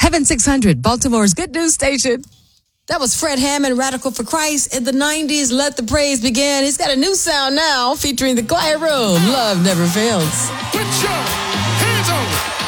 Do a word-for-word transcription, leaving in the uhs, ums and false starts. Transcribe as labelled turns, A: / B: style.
A: Heaven six hundred, Baltimore's good news station.
B: That was Fred Hammond, Radical for Christ. In the nineties, Let the Praise Begin. He's got a new sound now featuring The Quiet Room. Love never fails.
C: Put your hands on it.